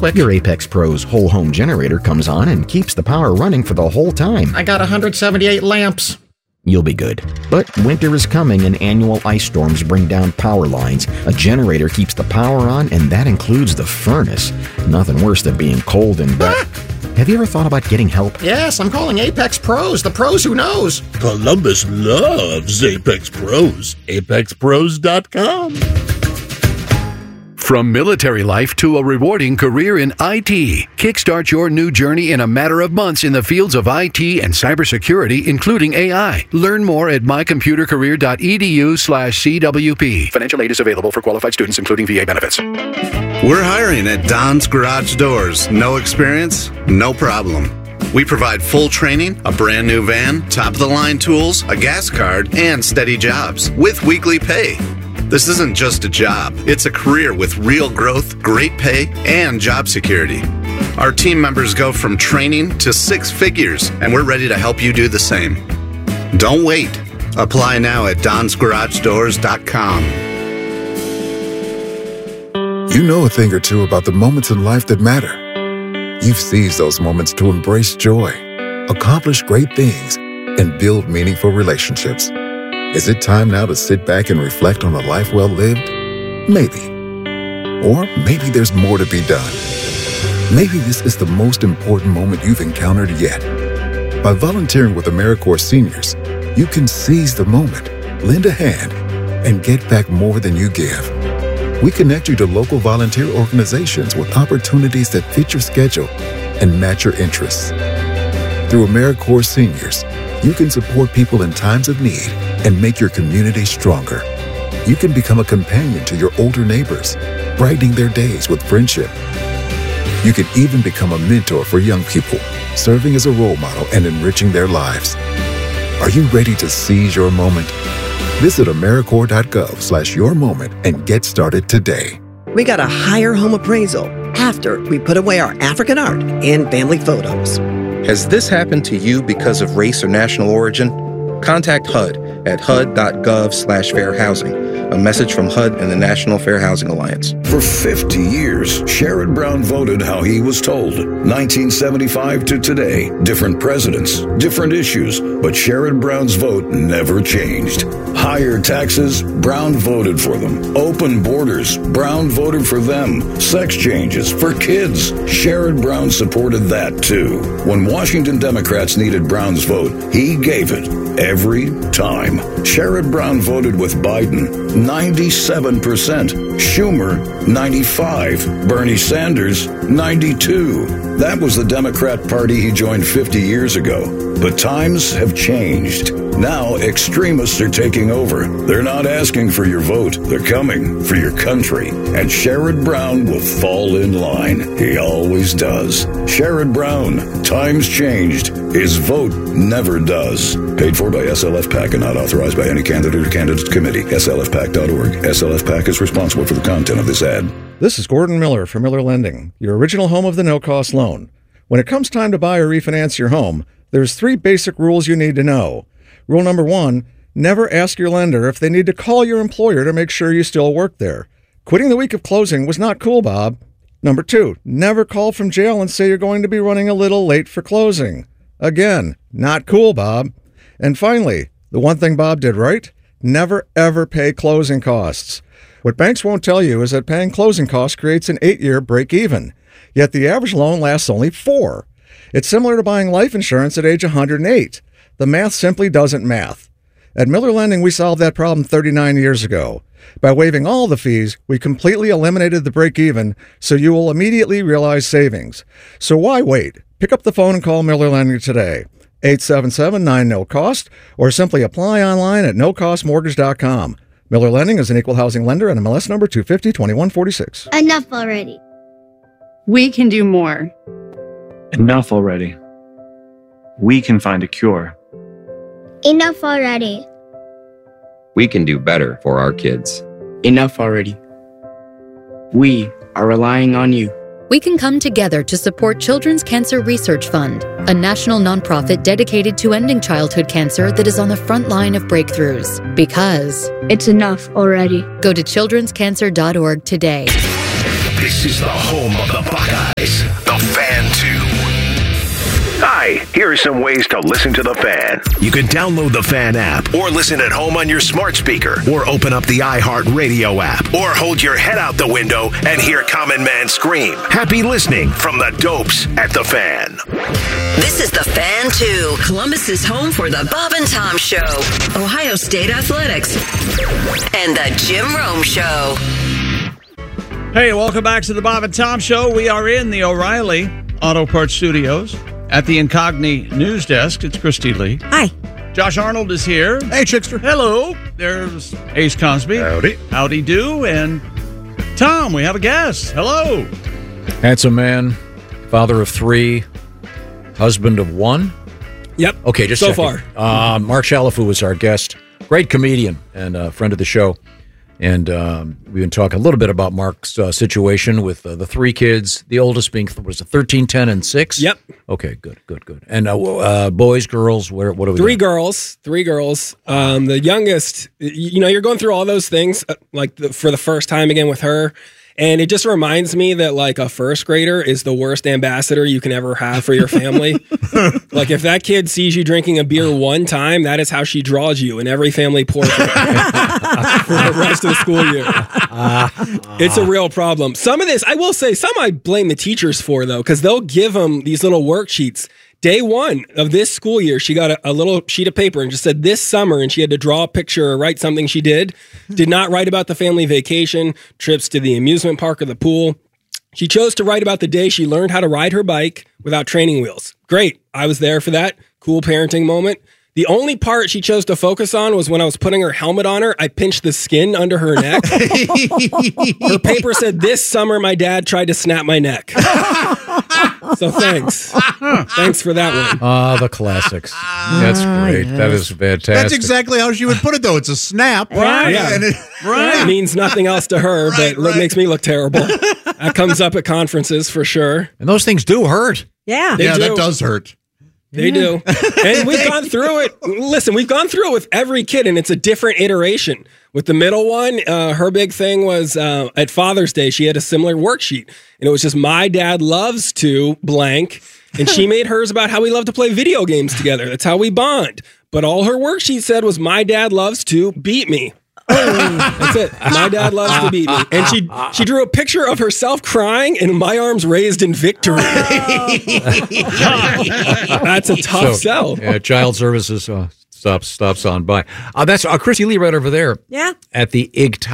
quick. Your Apex Pro's whole home generator comes on and keeps the power running for the whole time. I got 178 lamps. You'll be good. But winter is coming and annual ice storms bring down power lines. A generator keeps the power on, and that includes the furnace. Nothing worse than being cold and wet. Have you ever thought about getting help? Yes, I'm calling Apex Pros, the pros who knows. Columbus loves Apex Pros. ApexPros.com. From military life to a rewarding career in IT, kickstart your new journey in a matter of months in the fields of IT and cybersecurity, including AI. Learn more at mycomputercareer.edu/CWP. Financial aid is available for qualified students, including VA benefits. We're hiring at Don's Garage Doors. No experience? No problem. We provide full training, a brand new van, top-of-the-line tools, a gas card, and steady jobs with weekly pay. This isn't just a job. It's a career with real growth, great pay, and job security. Our team members go from training to 6 figures, and we're ready to help you do the same. Don't wait. Apply now at donsgaragedoors.com. You know a thing or two about the moments in life that matter. You've seized those moments to embrace joy, accomplish great things, and build meaningful relationships. Is it time now to sit back and reflect on a life well lived? Maybe. Or maybe there's more to be done. Maybe this is the most important moment you've encountered yet. By volunteering with AmeriCorps Seniors, you can seize the moment, lend a hand, and get back more than you give. We connect you to local volunteer organizations with opportunities that fit your schedule and match your interests. Through AmeriCorps Seniors, you can support people in times of need and make your community stronger. You can become a companion to your older neighbors, brightening their days with friendship. You can even become a mentor for young people, serving as a role model and enriching their lives. Are you ready to seize your moment? Visit AmeriCorps.gov/yourmoment and get started today. We got a higher home appraisal after we put away our African art and family photos. Has this happened to you because of race or national origin? Contact HUD at hud.gov/fair housing. A message from HUD and the National Fair Housing Alliance. For 50 years, Sherrod Brown voted how he was told. 1975 to today, different presidents, different issues, but Sherrod Brown's vote never changed. Higher taxes, Brown voted for them. Open borders, Brown voted for them. Sex changes for kids, Sherrod Brown supported that too. When Washington Democrats needed Brown's vote, he gave it every time. Sherrod Brown voted with Biden, 97%. Schumer, 95. Bernie Sanders, 92. That was the Democrat Party he joined 50 years ago. But times have changed. Now extremists are taking over. They're not asking for your vote. They're coming for your country. And Sherrod Brown will fall in line. He always does. Sherrod Brown. Times changed. His vote never does. Paid for by SLF PAC and not authorized by any candidate or candidates committee. SLFPAC.org. SLF PAC is responsible for the content of this ad. This is Gordon Miller from Miller Lending, your original home of the no-cost loan. When it comes time to buy or refinance your home, there's 3 basic rules you need to know. Rule number 1, never ask your lender if they need to call your employer to make sure you still work there. Quitting the week of closing was not cool, Bob. Number 2, never call from jail and say you're going to be running a little late for closing. Again, not cool, Bob. And finally, the one thing Bob did right, never ever pay closing costs. What banks won't tell you is that paying closing costs creates an 8-year break-even, yet the average loan lasts only 4. It's similar to buying life insurance at age 108. The math simply doesn't math. At Miller Lending, we solved that problem 39 years ago. By waiving all the fees, we completely eliminated the break-even, so you will immediately realize savings. So why wait? Pick up the phone and call Miller Lending today. 877-9-NO-COST, or simply apply online at nocostmortgage.com. Miller Lending is an equal housing lender and MLS number 250-2146. Enough already. We can do more. Enough already. We can find a cure. Enough already. We can do better for our kids. Enough already. We are relying on you. We can come together to support Children's Cancer Research Fund, a national nonprofit dedicated to ending childhood cancer that is on the front line of breakthroughs. Because it's enough already. Go to childrenscancer.org today. This is the home of the Buckeyes. Here's some ways to listen to The Fan. You can download the Fan app or listen at home on your smart speaker or open up the iHeartRadio app or hold your head out the window and hear Common Man scream. Happy listening from the Dopes at The Fan. This is The Fan 2, Columbus's home for the Bob and Tom Show, Ohio State Athletics, and the Jim Rome Show. Hey, welcome back to the Bob and Tom Show. We are in the O'Reilly Auto Parts Studios at the Incogni News Desk. It's Christy Lee. Hi. Josh Arnold is here. Hey, Chickster. Hello. There's Ace Cosby. Howdy. Howdy do. And Tom, we have a guest. Hello. Handsome man, father of 3, husband of 1. Yep. Okay, just so checking. far. Mark Shalafu is our guest. Great comedian and a friend of the show. And we've been talking a little bit about Mark's situation with the 3 kids, the oldest being, was it 13, 10, and 6? Yep. Okay, good. And boys, girls, what are we 3 girls. The youngest, you're going through all those things for the first time again with her. And it just reminds me that like a first grader is the worst ambassador you can ever have for your family. Like if that kid sees you drinking a beer one time, that is how she draws you in every family portrait for the rest of the school year. It's a real problem. Some of this, I will say, some I blame the teachers for though, because they'll give them these little worksheets. Day 1 of this school year, she got a little sheet of paper and just said this summer, and she had to draw a picture or write something she did not write about the family vacation, trips to the amusement park or the pool. She chose to write about the day she learned how to ride her bike without training wheels. Great. I was there for that. Cool parenting moment. The only part she chose to focus on was when I was putting her helmet on her, I pinched the skin under her neck. Her paper said, this summer my dad tried to snap my neck. So thanks. Thanks for that one. The classics. That's great. That is fantastic. That's exactly how she would put it, though. It's a snap. Right. Yeah. And It means nothing else to her, but it makes me look terrible. That comes up at conferences for sure. And those things do hurt. Yeah. They do. that does hurt. They do. And we've gone through it. Listen, we've gone through it with every kid, and it's a different iteration. With the middle one, her big thing was at Father's Day, she had a similar worksheet. And it was just, my dad loves to blank. And she made hers about how we love to play video games together. That's how we bond. But all her worksheet said was, my dad loves to beat me. That's it. My dad loves to beat me. And she drew a picture of herself crying and my arms raised in victory. That's a tough sell. Yeah, child services stops on by. That's Christy Lee right over there. Yeah. At the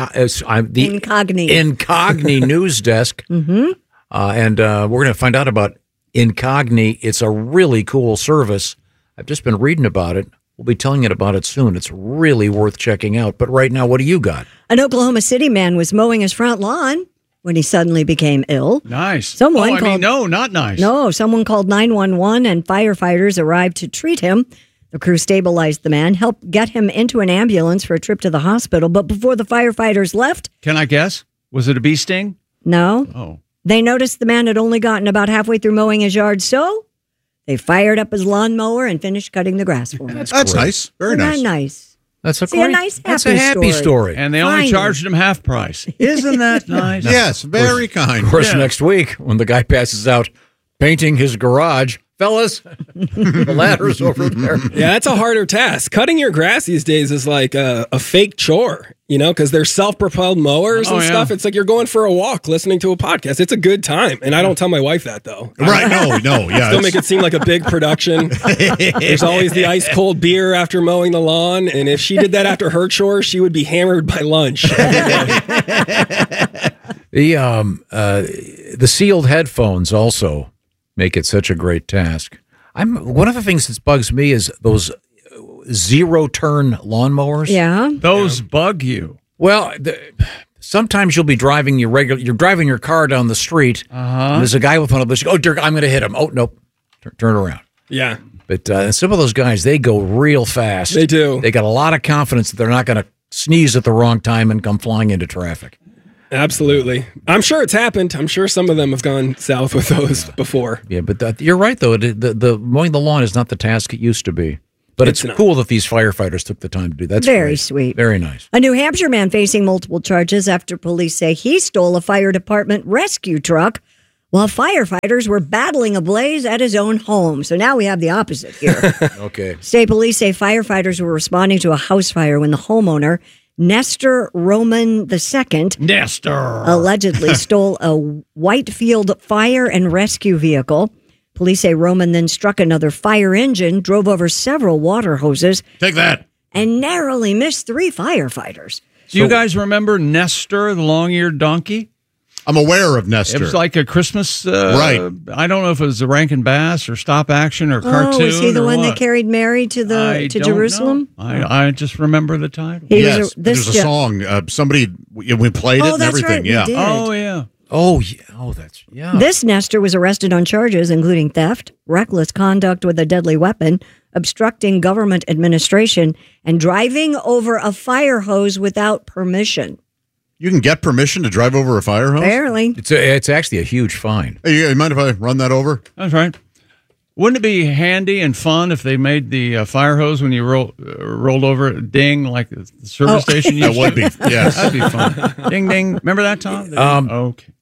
Incogni News Desk. Mm-hmm. And we're going to find out about Incogni. It's a really cool service. I've just been reading about it. We'll be telling you about it soon. It's really worth checking out. But right now, what do you got? An Oklahoma City man was mowing his front lawn when he suddenly became ill. Nice. No, not nice. No, someone called 911 and firefighters arrived to treat him. The crew stabilized the man, helped get him into an ambulance for a trip to the hospital. But before the firefighters left... Can I guess? Was it a bee sting? No. Oh. They noticed the man had only gotten about halfway through mowing his yard, so... They fired up his lawnmower and finished cutting the grass for him. That's nice. Very nice. That's a happy story. And they only charged him half price. Isn't that nice? Yes, very kind. Of course, next week, when the guy passes out painting his garage, fellas, the ladder's over there. Yeah, that's a harder task. Cutting your grass these days is like a fake chore, because they're self-propelled mowers and stuff. It's like you're going for a walk, listening to a podcast. It's a good time. And I don't tell my wife that, though. Right, no. Yeah, still make it seem like a big production. There's always the ice-cold beer after mowing the lawn. And if she did that after her chores, she would be hammered by lunch. The sealed headphones also make it such a great task. One of the things that bugs me is those zero-turn lawnmowers. Yeah, those bug you. Well, sometimes you'll be driving you're driving your car down the street. And there's a guy with one of those. Oh, Dirk, I'm going to hit him. Oh, nope, turn around. Yeah, but some of those guys, they go real fast. They do. They got a lot of confidence that they're not going to sneeze at the wrong time and come flying into traffic. Absolutely. I'm sure it's happened. I'm sure some of them have gone south with those before. Yeah, but you're right, though. The mowing the lawn is not the task it used to be. But it's cool that these firefighters took the time to do that. That's very great. sweet. Very nice. A New Hampshire man facing multiple charges after police say he stole a fire department rescue truck while firefighters were battling a blaze at his own home. So now we have the opposite here. Okay. State police say firefighters were responding to a house fire when the homeowner, Nestor Roman II, allegedly stole a Whitefield fire and rescue vehicle. Police say Roman then struck another fire engine, drove over several water hoses. Take that. And narrowly missed 3 firefighters. Do you guys remember Nestor, the long-eared donkey? I'm aware of Nestor. It was like a Christmas, right. I don't know if it was a Rankin Bass or stop action or cartoon. Oh, was he the one that carried carried Mary to Jerusalem? I just remember the title. Yes, there's a song. Somebody, we played it and that's everything. Right, yeah. we did. Oh, yeah. Oh, yeah. Oh, that's, yeah. This Nestor was arrested on charges including theft, reckless conduct with a deadly weapon, obstructing government administration, and driving over a fire hose without permission. You can get permission to drive over a fire hose? Apparently. It's actually a huge fine. Hey, you mind if I run that over? That's right. Wouldn't it be handy and fun if they made the fire hose when you rolled over it ding like the service station used That would be, yes. That'd be fun. Ding, ding. Remember that, Tom? Okay.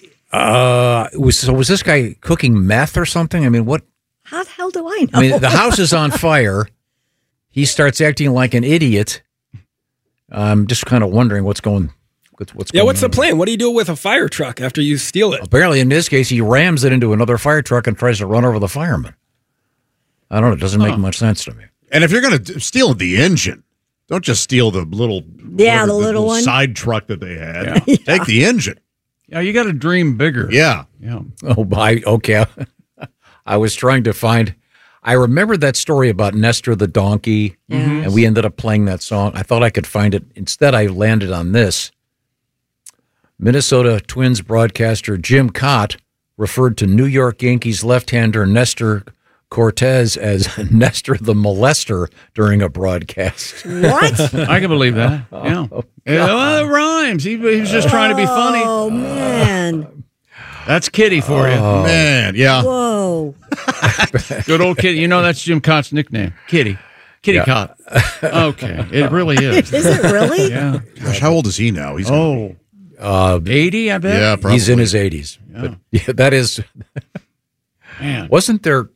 Was this guy cooking meth or something? I mean, what? How the hell do I know? I mean, the house is on fire. He starts acting like an idiot. I'm just kind of wondering what's going What's the plan? What do you do with a fire truck after you steal it? Apparently, in this case, he rams it into another fire truck and tries to run over the fireman. I don't know. It doesn't make much sense to me. And if you're going to steal the engine, don't just steal the little the little one side truck that they had. Yeah. Take the engine. Yeah, you got to dream bigger. Yeah. Oh, okay. I was trying to find. I remember that story about Nestor the donkey, and we ended up playing that song. I thought I could find it. Instead, I landed on this. Minnesota Twins broadcaster Jim Cott referred to New York Yankees left-hander Nestor Cortez as Nestor the molester during a broadcast. What? I can believe that. Yeah. Well, it rhymes. He was just trying to be funny. Oh, man. That's Kitty for you. Oh, man, yeah. Whoa. Good old Kitty. You know that's Jim Cott's nickname. Kitty. Kitty Cott. Okay. It really is. Is it really? Yeah. Gosh, how old is he now? He's 80, I bet? Yeah, probably. He's in his 80s. Yeah. But yeah, that is. Man. Wasn't there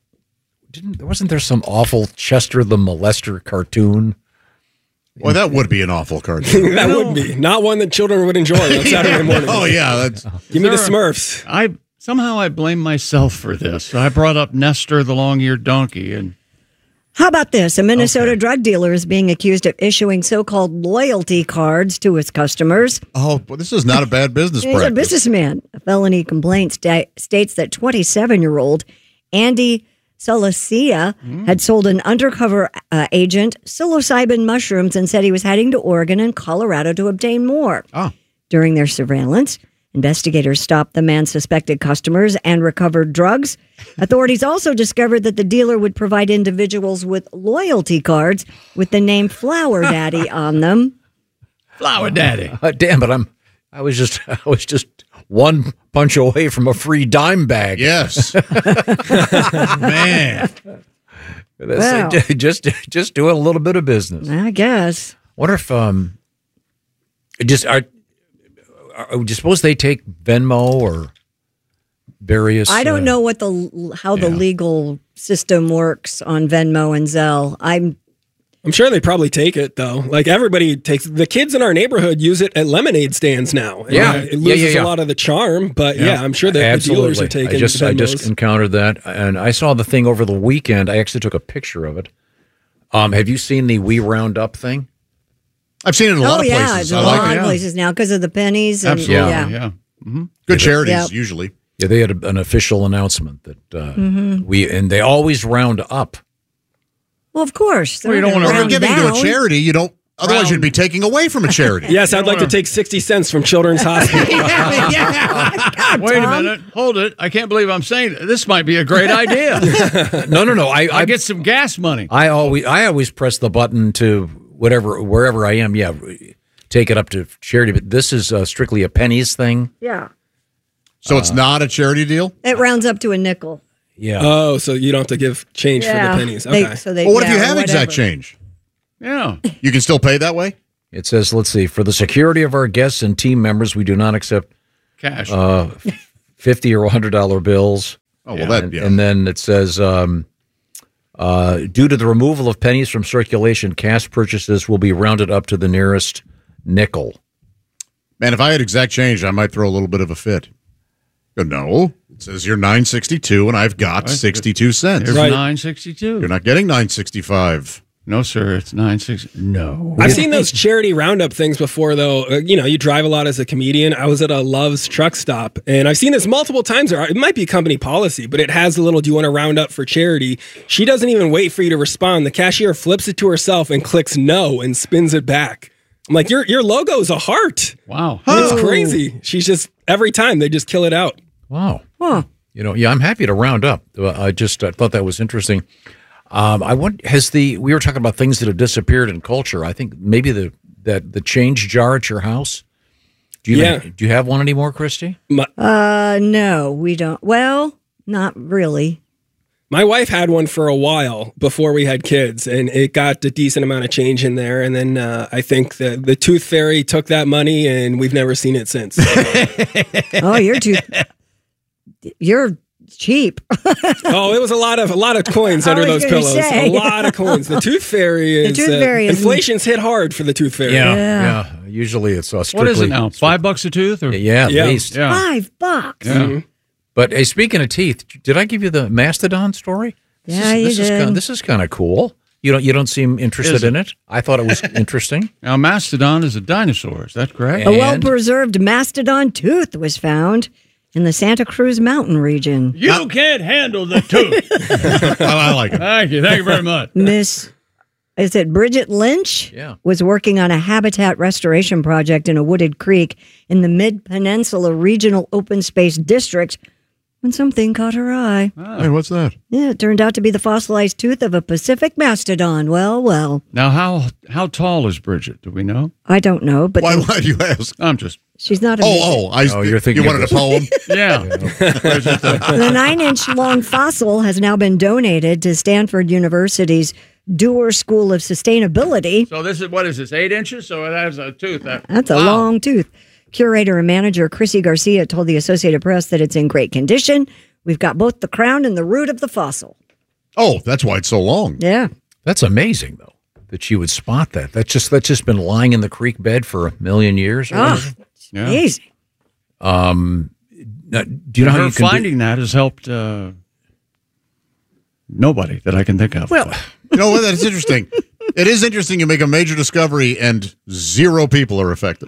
some awful Chester the Molester cartoon? Well, that would be an awful cartoon. That would be. Not one that children would enjoy on Saturday morning. Oh, yeah. Give me the Smurfs. Somehow I blame myself for this. I brought up Nestor the long-eared donkey. And how about this? A Minnesota drug dealer is being accused of issuing so-called loyalty cards to his customers. Oh, well, this is not a bad business He's practice. a businessman. A felony complaint states that 27-year-old Andy Salacia had sold an undercover agent psilocybin mushrooms and said he was heading to Oregon and Colorado to obtain more. During their surveillance, investigators stopped the man's suspected customers and recovered drugs. Authorities also discovered that the dealer would provide individuals with loyalty cards with the name Flower Daddy on them. Flower Daddy. Damn it! I was just one punch away from a free dime bag. Yes, man. Wow. Just doing a little bit of business. I guess. Wonder if do you suppose they take Venmo or various? I don't know what how the legal system works on Venmo and Zelle. I'm sure they probably take it, though. Like, everybody takes... The kids in our neighborhood use it at lemonade stands now. Yeah. It loses a lot of the charm, but I'm sure that the dealers are taking I just encountered that, and I saw the thing over the weekend. I actually took a picture of it. Have you seen the We Round Up thing? I've seen it in a lot of places. A lot of places now because of the pennies. And, Absolutely, yeah. Mm-hmm. Good charities, usually. Yeah, they had an official announcement that and they always round up. Well, of course. Well, you don't want to. If you're giving to a charity, you don't. Otherwise, you'd be taking away from a charity. Yes, I'd like to take 60 cents from Children's Hospital. Wait a minute. Hold it. I can't believe I'm saying it. This might be a great idea. No. I get some gas money. I always press the button to wherever I am. Yeah, take it up to charity. But this is strictly a pennies thing. Yeah. So it's not a charity deal? It rounds up to a nickel. Yeah. Oh, so you don't have to give change for the pennies. Okay. Well, what if you have exact change? Yeah. You can still pay that way? It says, let's see, for the security of our guests and team members, we do not accept cash. $50 or $100 bills. Oh, well, that, yeah. And then it says, due to the removal of pennies from circulation, cash purchases will be rounded up to the nearest nickel. Man, if I had exact change, I might throw a little bit of a fit. Go, no, it says you're $9.62, and I've got 62 cents. Here's $9.62. You're not getting $9.65. No, sir, it's $9.60. No. I've seen those charity roundup things before, though. You drive a lot as a comedian. I was at a Love's truck stop, and I've seen this multiple times. It might be company policy, but it has a little, do you want to round up for charity? She doesn't even wait for you to respond. The cashier flips it to herself and clicks no and spins it back. I'm like, your logo is a heart. Wow. It's crazy. She's just, every time they just kill it out. Wow. Huh. I'm happy to round up. I just thought that was interesting. We were talking about things that have disappeared in culture. I think maybe the change jar at your house. Do you have one anymore, Christy? No, we don't. Well, not really. My wife had one for a while before we had kids, and it got a decent amount of change in there. And then I think the Tooth Fairy took that money, and we've never seen it since. Oh, you're cheap. Oh, it was a lot of coins under those pillows. A lot of coins. The Tooth Fairy is inflation's hit hard for the Tooth Fairy. Yeah. Usually it's strictly. What is it now? $5 a tooth? Or? Yeah, at least. Yeah. $5. Yeah. Mm-hmm. But hey, speaking of teeth, did I give you the mastodon story? Yeah, you did. This is kind of cool. You don't seem interested in it. I thought it was interesting. Now, mastodon is a dinosaur. Is that correct? A well-preserved mastodon tooth was found in the Santa Cruz Mountain region. You can't handle the tooth. I like it. Thank you very much. Is it Bridget Lynch? Yeah. Was working on a habitat restoration project in a wooded creek in the Mid-Peninsula Regional Open Space District when something caught her eye. Hey, what's that? Yeah, it turned out to be the fossilized tooth of a Pacific mastodon. Well. Now, how tall is Bridget? Do we know? I don't know, but why do you ask? I'm just. She's not a. You're thinking you wanted a poem? Yeah. The 9-inch long fossil has now been donated to Stanford University's Dewar School of Sustainability. So what is this, 8 inches? So it has a tooth. That's a long tooth. Curator and manager Chrissy Garcia told the Associated Press that it's in great condition. We've got both the crown and the root of the fossil. Oh, that's why it's so long. Yeah. That's amazing, though, that she would spot that. That's just been lying in the creek bed for a million years. It's amazing. Now, do you know how you can finding that has helped nobody that I can think of. Well, you know what? That's interesting. It is interesting you make a major discovery and 0 people are affected.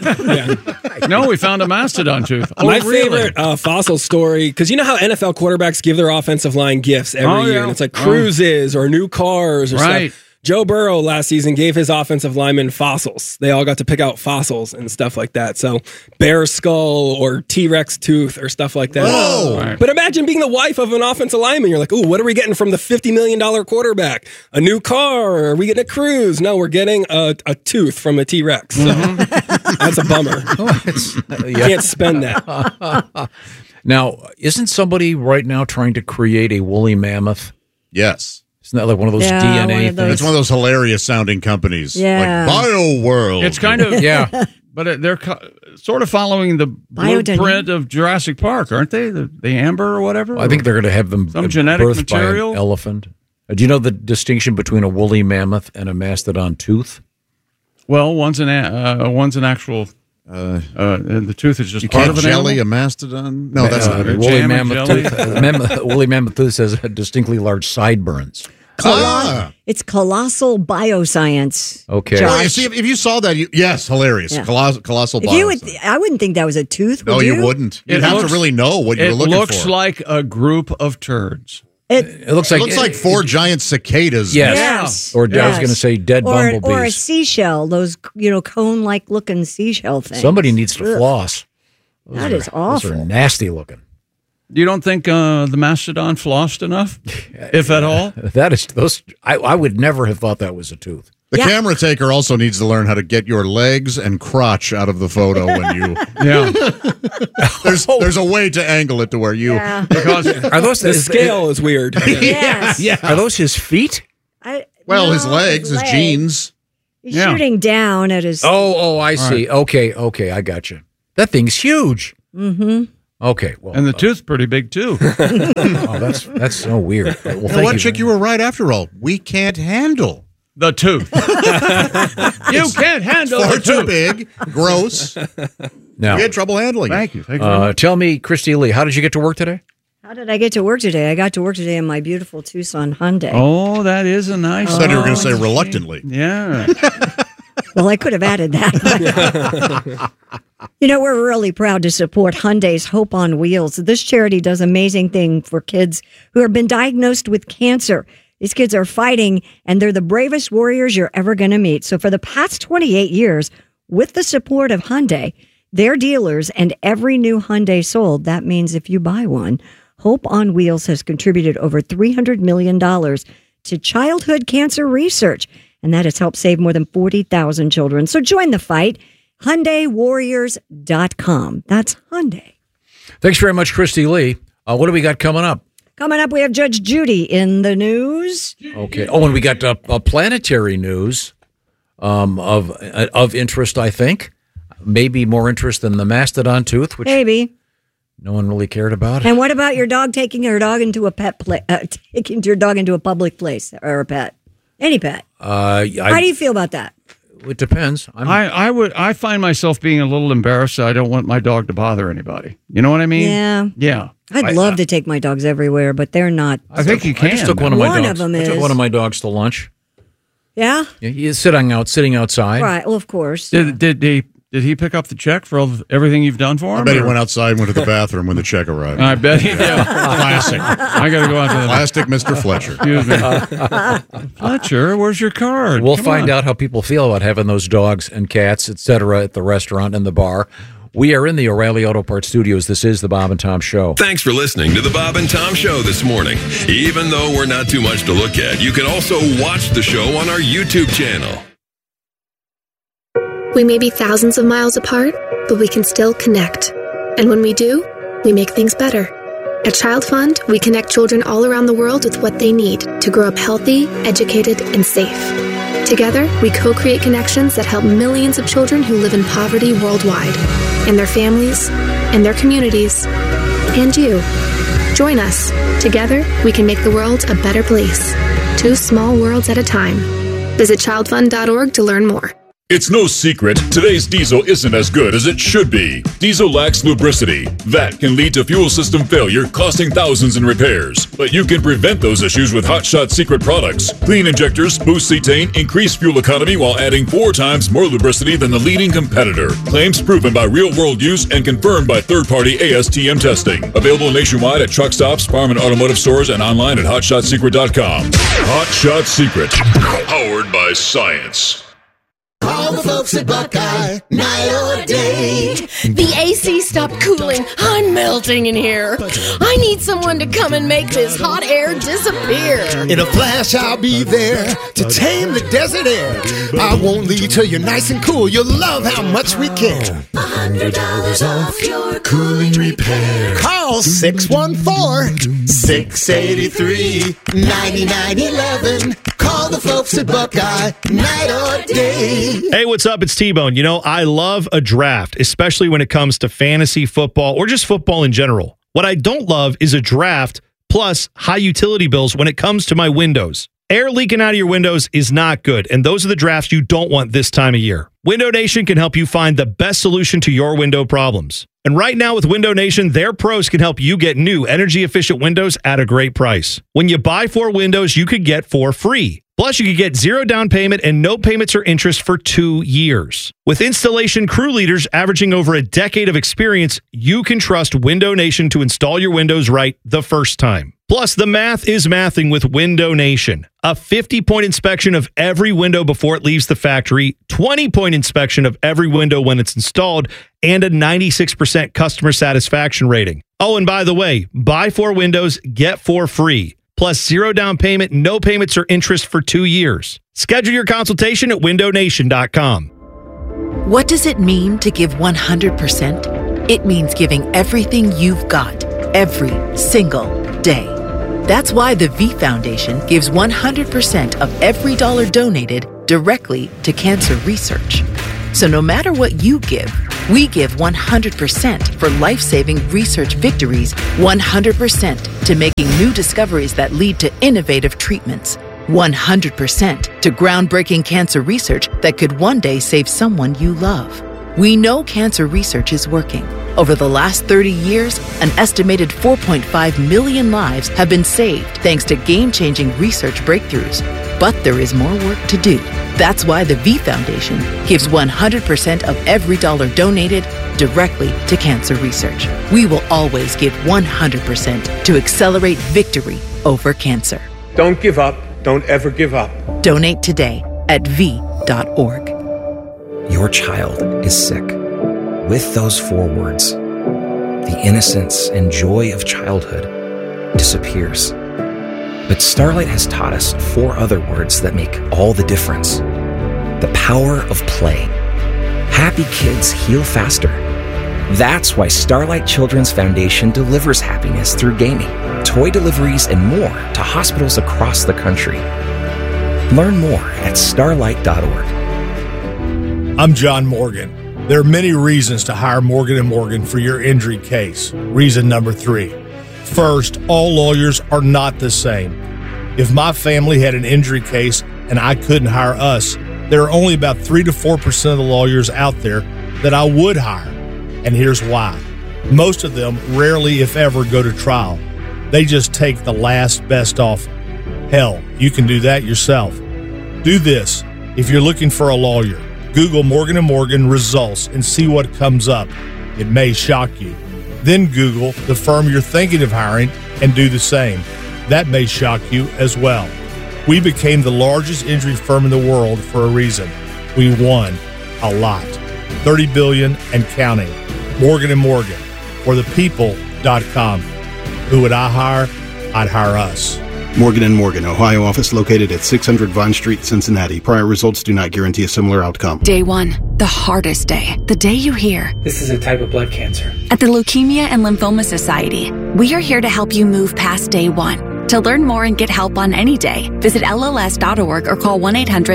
No, we found a mastodon tooth. My favorite fossil story, because you know how NFL quarterbacks give their offensive line gifts every year, and it's like cruises or new cars or stuff. Joe Burrow last season gave his offensive linemen fossils. They all got to pick out fossils and stuff like that. So bear skull or T-Rex tooth or stuff like that. Whoa. Right. But imagine being the wife of an offensive lineman. You're like, ooh, what are we getting from the $50 million quarterback? A new car? Or are we getting a cruise? No, we're getting a tooth from a T-Rex. So that's a bummer. You can't spend that. Now, isn't somebody right now trying to create a woolly mammoth? Yes. Isn't that like one of those DNA things? It's one of those hilarious sounding companies. Yeah. Like BioWorld. It's kind of, but they're sort of following the blueprint of Jurassic Park, aren't they? The amber or whatever? I think they're going to have them some genetic birthed material. by an elephant. Do you know the distinction between a woolly mammoth and a mastodon tooth? Well, one's an actual... and the tooth is just part of an jelly animal? A mastodon? No, that's not it. Woolly mammoth tooth. Woolly mammoth tooth has distinctly large sideburns. It's colossal bioscience. Okay. Well, you see, if you saw that, hilarious. Yeah. Colossal bioscience. I wouldn't think that was a tooth. No, you wouldn't. You'd have to really know what you're looking for. It looks like a group of turds. It looks like 4 giant cicadas. Yes. Or I was going to say dead bumblebees. Or a seashell, those cone-like looking seashell things. Somebody needs to floss. That is awful. Those are nasty looking. You don't think the mastodon flossed enough, if at all? That is those. I would never have thought that was a tooth. The camera taker also needs to learn how to get your legs and crotch out of the photo when you. There's a way to angle it to where you. Yeah. Because are those the scale is weird. Yes. Yeah. Are those his feet? His legs, his jeans. He's shooting down at his. Oh, I see. Right. Okay, I got you. That thing's huge. Mm-hmm. Okay. Well, and the tooth's pretty big, too. Oh, that's so weird. Well, You know what, Chick? You were right after all. We can't handle the tooth. You can't handle Far the tooth. too big, gross. Now, We had trouble handling it. Thank you. Thank you very much. Tell me, Christy Lee, how did you get to work today? How did I get to work today? I got to work today in my beautiful Tucson Hyundai. Oh, that is a nice. I thought you were going to say reluctantly. Yeah. Well, I could have added that. You know, we're really proud to support Hyundai's Hope on Wheels. This charity does amazing things for kids who have been diagnosed with cancer. These kids are fighting, and they're the bravest warriors you're ever going to meet. So for the past 28 years, with the support of Hyundai, their dealers, and every new Hyundai sold, that means if you buy one, Hope on Wheels has contributed over $300 million to childhood cancer research, and that has helped save more than 40,000 children. So join the fight. HyundaiWarriors.com. That's Hyundai. Thanks very much, Christy Lee. What do we got coming up? Coming up, we have Judge Judy in the news. Okay. Oh, and we got planetary news of interest, I think. Maybe more interest than the mastodon tooth, which Maybe. no one really cared about. And what about your dog taking your dog into a taking your dog into a public place or a pet? Any pet. How do you feel about that? It depends. I find myself being a little embarrassed. I don't want my dog to bother anybody. You know what I mean? Yeah. Yeah. I'd love to take my dogs everywhere, but they're not. I think you can. I just took one of my dogs. One of them I took is. one of my dogs to lunch. Yeah? Yeah, he's sitting outside. Right. Well, of course. Did he pick up the check for everything you've done for him? I bet he went outside and went to the bathroom when the check arrived. I bet he did. Classic. I got to go out to the Plastic Mr. Fletcher. Excuse me. Fletcher, where's your card? We'll Come find on. out how people feel about having those dogs and cats, etc., at the restaurant and the bar. We are in the O'Reilly Auto Parts studios. This is the Bob and Tom Show. Thanks for listening to the Bob and Tom Show this morning. Even though we're not too much to look at, you can also watch the show on our YouTube channel. We may be thousands of miles apart, but we can still connect. And when we do, we make things better. At Child Fund, we connect children all around the world with what they need to grow up healthy, educated, and safe. Together, we co-create connections that help millions of children who live in poverty worldwide, and their families, and their communities, and you. Join us. Together, we can make the world a better place. 2 small worlds at a time. Visit childfund.org to learn more. It's no secret, today's diesel isn't as good as it should be. Diesel lacks lubricity. That can lead to fuel system failure, costing thousands in repairs. But you can prevent those issues with Hot Shot Secret products. Clean injectors, boost cetane, increase fuel economy while adding 4 times more lubricity than the leading competitor. Claims proven by real-world use and confirmed by third-party ASTM testing. Available nationwide at truck stops, farm and automotive stores, and online at hotshotsecret.com. Hot Shot Secret. Powered by science. Call the folks at Buckeye, night or day. The AC stopped cooling. I'm melting in here. I need someone to come and make this hot air disappear. In a flash, I'll be there to tame the desert air. I won't leave till you're nice and cool. You'll love how much we care. $100 off your cooling repair. Call 614-683-9911. Call the folks at Buckeye, night or day. Hey, what's up? It's T-Bone. You know, I love a draft, especially when it comes to fantasy football or just football in general. What I don't love is a draft plus high utility bills when it comes to my windows. Air leaking out of your windows is not good, and those are the drafts you don't want this time of year. Window Nation can help you find the best solution to your window problems. And right now with Window Nation, their pros can help you get new energy-efficient windows at a great price. When you buy 4 windows, you could get 4 free. Plus, you could get 0 down payment and no payments or interest for 2 years. With installation crew leaders averaging over a decade of experience, you can trust Window Nation to install your windows right the first time. Plus, the math is mathing with Window Nation. A 50-point inspection of every window before it leaves the factory, 20-point inspection of every window when it's installed, and a 96% customer satisfaction rating. Oh, and by the way, buy 4 windows, get 4 free. Plus 0 down payment, no payments or interest for 2 years. Schedule your consultation at windownation.com. What does it mean to give 100%? It means giving everything you've got, every single day. That's why the V Foundation gives 100% of every dollar donated directly to cancer research. So no matter what you give, We give 100% for life-saving research victories, 100% to making new discoveries that lead to innovative treatments, 100% to groundbreaking cancer research that could one day save someone you love. We know cancer research is working. Over the last 30 years, an estimated 4.5 million lives have been saved thanks to game-changing research breakthroughs. But there is more work to do. That's why the V Foundation gives 100% of every dollar donated directly to cancer research. We will always give 100% to accelerate victory over cancer. Don't give up. Don't ever give up. Donate today at V.org. Your child is sick. With those 4 words, the innocence and joy of childhood disappears. But Starlight has taught us 4 other words that make all the difference. The power of play. Happy kids heal faster. That's why Starlight Children's Foundation delivers happiness through gaming, toy deliveries, and more to hospitals across the country. Learn more at starlight.org. I'm John Morgan. There are many reasons to hire Morgan & Morgan for your injury case. Reason number 3. First, all lawyers are not the same. If my family had an injury case and I couldn't hire us, there are only about 3 to 4% of the lawyers out there that I would hire. And here's why. Most of them rarely, if ever, go to trial. They just take the last best offer. Hell, you can do that yourself. Do this. If you're looking for a lawyer, Google Morgan & Morgan results and see what comes up. It may shock you. Then Google the firm you're thinking of hiring and do the same. That may shock you as well. We became the largest injury firm in the world for a reason. We won a lot. $30 billion and counting. Morgan & Morgan. Or thepeople.com. Who would I hire? I'd hire us. Morgan & Morgan, Ohio office located at 600 Vine Street, Cincinnati. Prior results do not guarantee a similar outcome. Day 1, the hardest day. The day you hear, "This is a type of blood cancer." At the Leukemia and Lymphoma Society, we are here to help you move past day 1. To learn more and get help on any day, visit LLS.org or call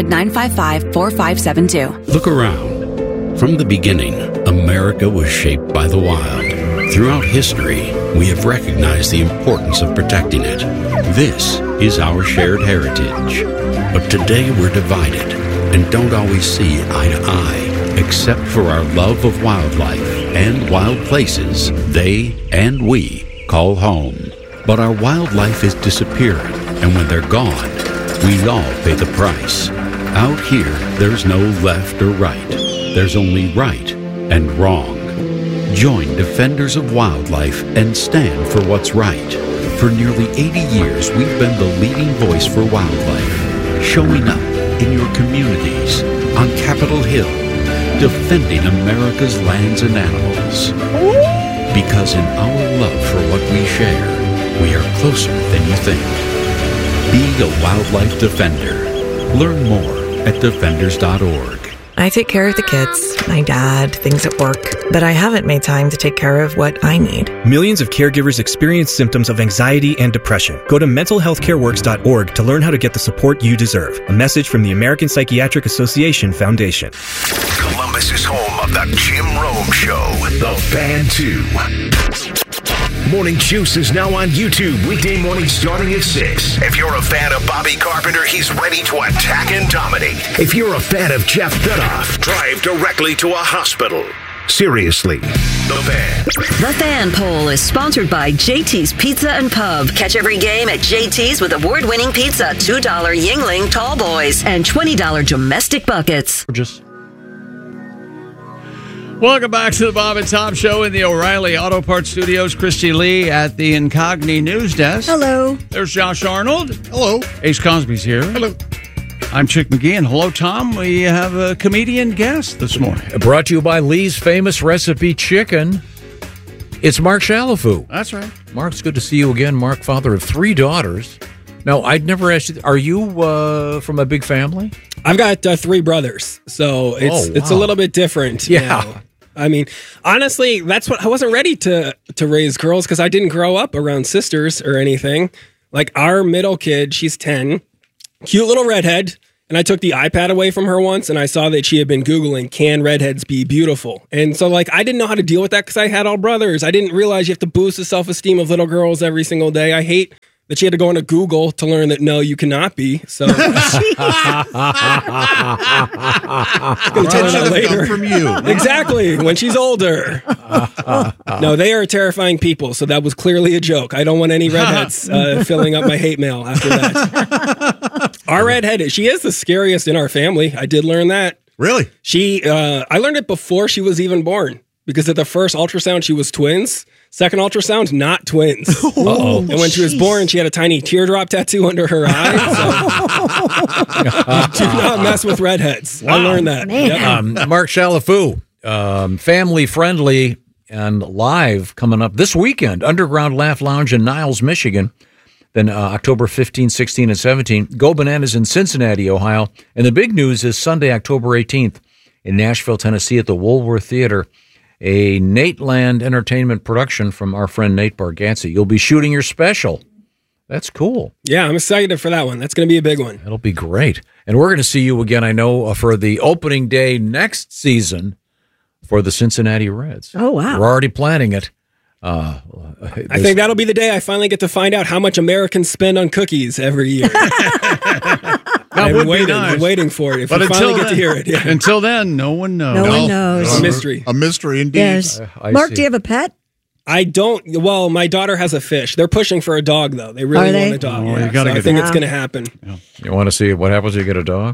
1-800-955-4572. Look around. From the beginning, America was shaped by the wild. Throughout history, we have recognized the importance of protecting it. This is our shared heritage. But today we're divided and don't always see eye to eye, except for our love of wildlife and wild places they and we call home. But our wildlife is disappearing, and when they're gone, we all pay the price. Out here, there's no left or right. There's only right and wrong. Join Defenders of Wildlife and stand for what's right. For nearly 80 years, we've been the leading voice for wildlife, showing up in your communities, on Capitol Hill, defending America's lands and animals. Because in our love for what we share, we are closer than you think. Be a wildlife defender. Learn more at defenders.org. I take care of the kids, my dad, things at work, but I haven't made time to take care of what I need. Millions of caregivers experience symptoms of anxiety and depression. Go to mentalhealthcareworks.org to learn how to get the support you deserve. A message from the American Psychiatric Association Foundation. Columbus is home of the Jim Rome Show. The Fan 2. Morning Juice is now on YouTube, weekday mornings starting at 6. If you're a fan of Bobby Carpenter, he's ready to attack and dominate. If you're a fan of Jeff Dudoff, drive directly to a hospital. Seriously, The Fan. The Fan Poll is sponsored by JT's Pizza and Pub. Catch every game at JT's with award-winning pizza, $2 Yingling Tall Boys, and $20 domestic buckets. Welcome back to the Bob and Tom Show in the O'Reilly Auto Parts Studios. Christy Lee at the Incogni News Desk. Hello. There's Josh Arnold. Hello. Ace Cosby's here. Hello. I'm Chick McGee, and hello, Tom. We have a comedian guest this morning. Brought to you by Lee's Famous Recipe Chicken. It's Mark Shalafoo. That's right. Mark, it's good to see you again. Mark, father of 3 daughters. Now, I'd never asked you, are you from a big family? I've got 3 brothers, so it's a little bit different. Yeah. Now. I mean, honestly, that's what I wasn't ready to raise girls because I didn't grow up around sisters or anything. Like our middle kid, she's 10, cute little redhead, And I took the iPad away from her once, and I saw that she had been Googling, can redheads be beautiful? And so, like, I didn't know how to deal with that because I had all brothers. I didn't realize you have to boost the self-esteem of little girls every single day. I hate that she had to go into Google to learn that, no, you cannot be. So I'm going to tell her that later. From you. Exactly, when she's older. No, they are terrifying people, so that was clearly a joke. I don't want any redheads filling up my hate mail after that. Our redhead, she is the scariest in our family. I did learn that. Really? I learned it before she was even born, because at the first ultrasound, she was twins. Second ultrasound, not twins. Uh-oh. And when she was born, she had a tiny teardrop tattoo under her eye. So do not mess with redheads. I learned that. Yep. Mark Chalafou, family friendly and live coming up this weekend. Underground Laugh Lounge in Niles, Michigan. Then October 15, 16, and 17. Go Bananas in Cincinnati, Ohio. And the big news is Sunday, October 18th in Nashville, Tennessee at the Woolworth Theater. A Nate Land Entertainment production from our friend Nate Bargatze. You'll be shooting your special. That's cool. Yeah, I'm excited for that one. That's going to be a big one. It'll be great. And we're going to see you again, I know, for the opening day next season for the Cincinnati Reds. Oh, wow. We're already planning it. I think that'll be the day I finally get to find out how much Americans spend on cookies every year. That would be nice. I'm waiting for it. If But we finally until get to hear it. Yeah. Until then, no one knows. No one knows. It's a mystery. A mystery indeed. Yes. Mark, do you have a pet? I don't. Well, my daughter has a fish. They're pushing for a dog, though. They really want a dog. Oh, yeah. you gotta So I get think that. it's going to happen. You want to see what happens when you get a dog?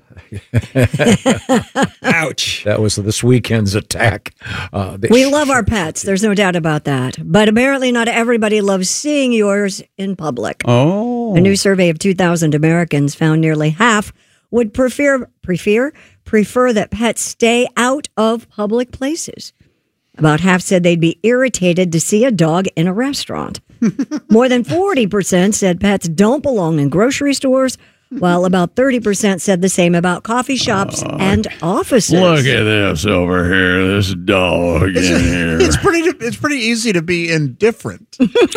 Ouch. That was this weekend's attack. We love our pets. There's no doubt about that. But apparently not everybody loves seeing yours in public. Oh. A new survey of 2,000 Americans found nearly half would prefer that pets stay out of public places. About half said they'd be irritated to see a dog in a restaurant. More than 40% said pets don't belong in grocery stores, while about 30% said the same about coffee shops and offices. Look at this over here, this dog in here. It's pretty easy to be indifferent.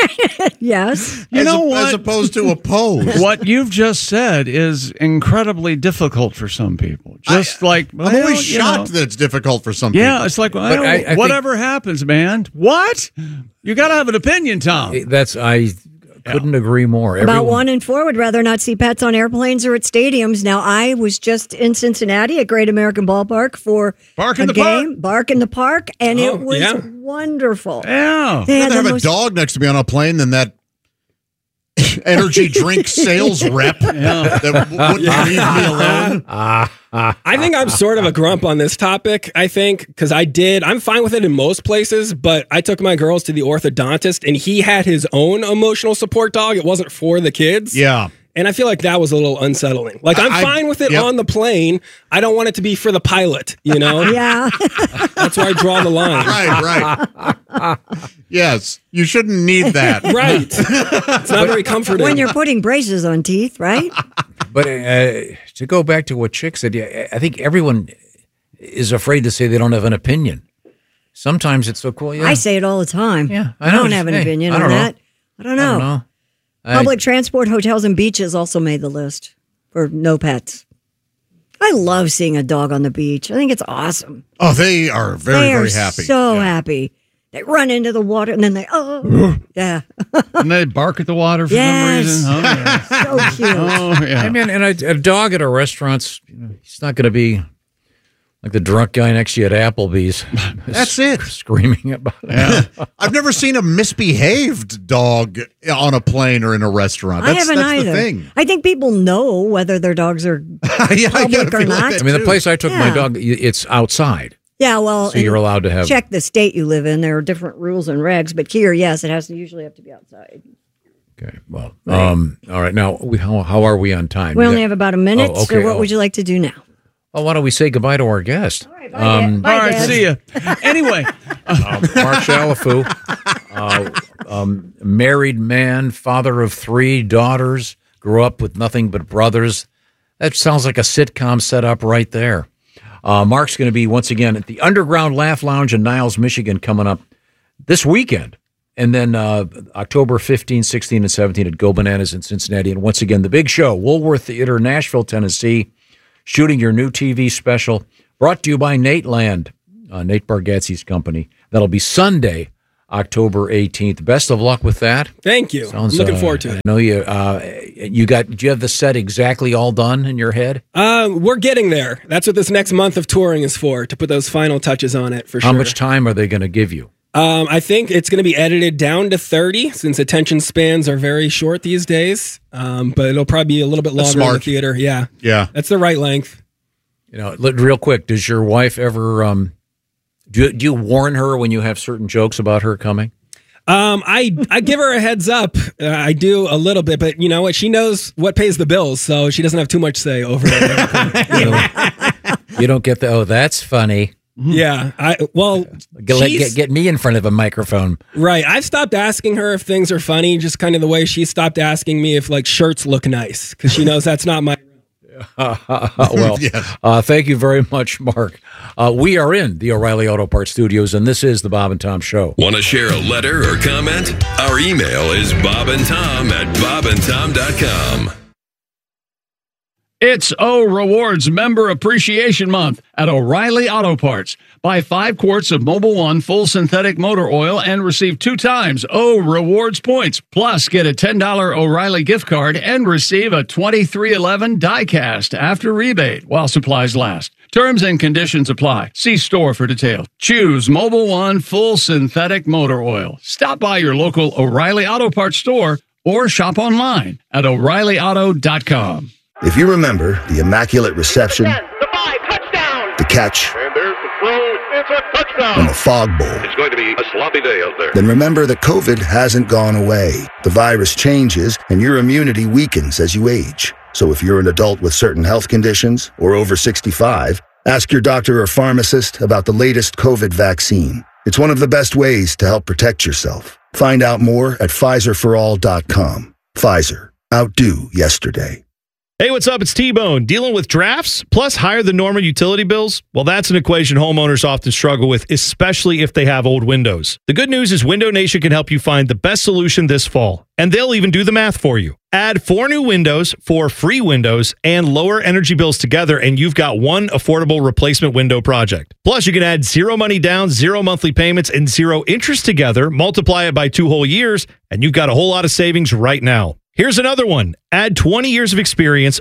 Yes. You know what? As opposed to opposed. What you've just said is incredibly difficult for some people. I'm always shocked that it's difficult for some people. Yeah, it's like, But I think- whatever happens, man. What? You got to have an opinion, Tom. I couldn't agree more. About 1 in 4 would rather not see pets on airplanes or at stadiums. Now, I was just in Cincinnati at Great American Ballpark for Bark in a the game, Park. Bark in the Park, and Oh, it was yeah. wonderful. Yeah. They I'd had rather the have most- a dog next to me on a plane than that energy drink sales rep that wouldn't leave me alone. I think I'm sort of a grump on this topic, I think, because I'm fine with it in most places, but I took my girls to the orthodontist, and he had his own emotional support dog. It wasn't for the kids. Yeah. And I feel like that was a little unsettling. Like, I'm fine with it on the plane. I don't want it to be for the pilot, you know? Yeah. That's where I draw the line. Right. Yes. You shouldn't need that. Right. It's not very comforting. When you're putting braces on teeth, right? But to go back to what Chick said, I think everyone is afraid to say they don't have an opinion. Sometimes it's so cool. Yeah. I say it all the time. Yeah, I don't have an opinion on that. I don't know. Public transport, hotels, and beaches also made the list for no pets. I love seeing a dog on the beach. I think it's awesome. Oh, they are very happy. So happy. They run into the water and then they, yeah. And they bark at the water for some reason. Oh, yeah. So cute. Oh, yeah. I mean, and a dog at a restaurant, he's not going to be like the drunk guy next to you at Applebee's. That's it. Screaming about it. Yeah. I've never seen a misbehaved dog on a plane or in a restaurant. I haven't either. The thing. I think people know whether their dogs are public or not. I mean, the place I took my dog, it's outside. Yeah, well, So you're allowed to have. check the state you live in. There are different rules and regs, but here, yes, it has to usually have to be outside. Okay, well, all right. Now, how are we on time? We only have about a minute. Oh, okay. So what would you like to do now? Well, why don't we say goodbye to our guest? All right, Bye, Dad. See ya. Anyway, Mark Chalafou, married man, father of 3 daughters, grew up with nothing but brothers. That sounds like a sitcom setup right there. Mark's going to be, once again, at the Underground Laugh Lounge in Niles, Michigan, coming up this weekend. And then October 15, 16, and 17 at Go Bananas in Cincinnati. And once again, the big show, Woolworth Theater, Nashville, Tennessee. shooting your new TV special, brought to you by Nateland, Nate Bargatze's company. That'll be Sunday, October 18th. Best of luck with that. Thank you. I'm looking forward to it. I know do you have the set exactly all done in your head? We're getting there. That's what this next month of touring is for, to put those final touches on it for sure. How much time are they going to give you? I think it's going to be edited down to 30 since attention spans are very short these days. But it'll probably be a little bit longer in the theater. Yeah. Yeah. That's the right length. Real quick, does your wife ever do you warn her when you have certain jokes about her coming? I give her a heads up. I do a little bit, but you know what? She knows what pays the bills, so she doesn't have too much say over it. You don't get that's funny. Yeah. Get me in front of a microphone. Right. I've stopped asking her if things are funny, just kind of the way she stopped asking me if shirts look nice, because she knows that's not my. Thank you very much, Mark. We are in the O'Reilly Auto Parts studios, and this is the Bob and Tom Show. Want to share a letter or comment? Our email is bobandtom@bobandtom.com. It's O Rewards Member Appreciation Month at O'Reilly Auto Parts. Buy 5 quarts of Mobil 1 full synthetic motor oil and receive 2 times O Rewards points. Plus, get a $10 O'Reilly gift card and receive a 2311 die-cast after rebate while supplies last. Terms and conditions apply. See store for details. Choose Mobil 1 full synthetic motor oil. Stop by your local O'Reilly Auto Parts store or shop online at O'ReillyAuto.com. If you remember the Immaculate Reception, the catch, and there's the throw, it's a touchdown, and the Fog Bowl, it's going to be a sloppy day out there. Then remember that COVID hasn't gone away. The virus changes, and your immunity weakens as you age. So if you're an adult with certain health conditions or over 65, ask your doctor or pharmacist about the latest COVID vaccine. It's one of the best ways to help protect yourself. Find out more at PfizerForAll.com. Pfizer. Outdo yesterday. Hey, what's up? It's T-Bone. Dealing with drafts plus higher than normal utility bills? Well, that's an equation homeowners often struggle with, especially if they have old windows. The good news is Window Nation can help you find the best solution this fall, and they'll even do the math for you. Add 4 new windows, 4 free windows, and lower energy bills together, and you've got one affordable replacement window project. Plus, you can add 0 money down, 0 monthly payments, and 0 interest together, multiply it by 2 whole years, and you've got a whole lot of savings right now. Here's another one. Add 20 years of experience,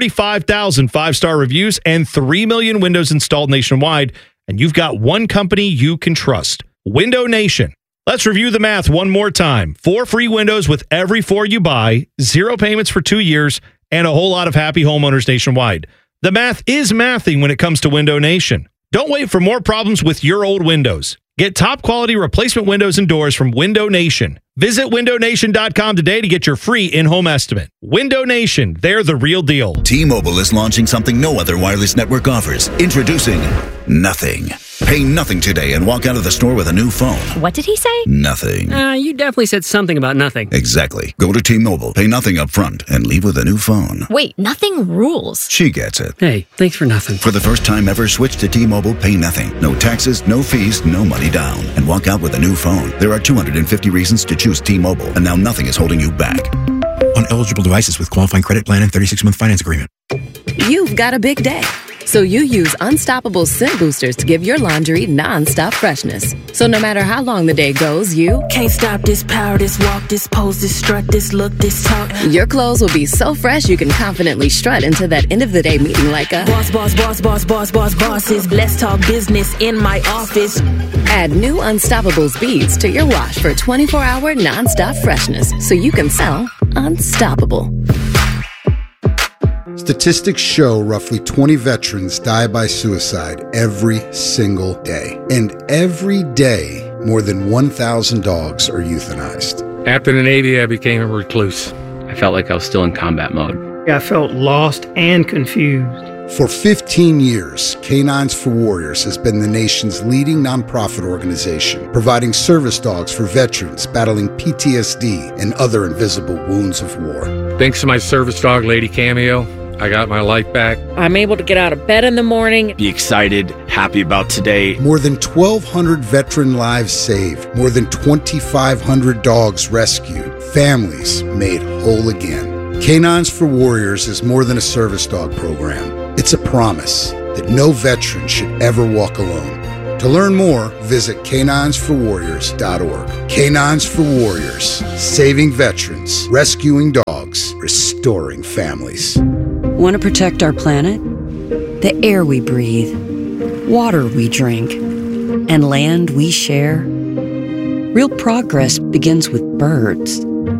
45,000 5-star reviews, and 3 million windows installed nationwide, and you've got one company you can trust. Window Nation. Let's review the math one more time. 4 free windows with every 4 you buy, 0 payments for 2 years, and a whole lot of happy homeowners nationwide. The math is mathing when it comes to Window Nation. Don't wait for more problems with your old windows. Get top quality replacement windows and doors from Window Nation. Visit windownation.com today to get your free in-home estimate. Window Nation, they're the real deal. T-Mobile is launching something no other wireless network offers. Introducing Nothing. Pay nothing today and walk out of the store with a new phone. What did he say? Nothing. You definitely said something about nothing. Exactly. Go to T-Mobile, pay nothing up front, and leave with a new phone. Wait, nothing rules. She gets it. Hey, thanks for nothing. For the first time ever, switch to T-Mobile, pay nothing. No taxes, no fees, no money down. And walk out with a new phone. There are 250 reasons to choose T-Mobile, and now nothing is holding you back. On eligible devices with qualifying credit plan and 36-month finance agreement. You've got a big day, so you use Unstoppable scent boosters to give your laundry non-stop freshness. So no matter how long the day goes, you can't stop this power, this walk, this pose, this strut, this look, this talk. Your clothes will be so fresh you can confidently strut into that end of the day meeting like a boss, boss, boss, boss, boss, boss, bosses. Let's talk business in my office. Add new Unstoppables beads to your wash for 24-hour non-stop freshness, so you can smell unstoppable. Statistics show roughly 20 veterans die by suicide every single day. And every day, more than 1,000 dogs are euthanized. After the Navy, I became a recluse. I felt like I was still in combat mode. I felt lost and confused. For 15 years, Canines for Warriors has been the nation's leading nonprofit organization, providing service dogs for veterans battling PTSD and other invisible wounds of war. Thanks to my service dog, Lady Cameo, I got my life back. I'm able to get out of bed in the morning. Be excited, happy about today. More than 1,200 veteran lives saved. More than 2,500 dogs rescued. Families made whole again. Canines for Warriors is more than a service dog program. It's a promise that no veteran should ever walk alone. To learn more, visit caninesforwarriors.org. Canines for Warriors, saving veterans, rescuing dogs, restoring families. Want to protect our planet? The air we breathe, water we drink, and land we share? Real progress begins with birds.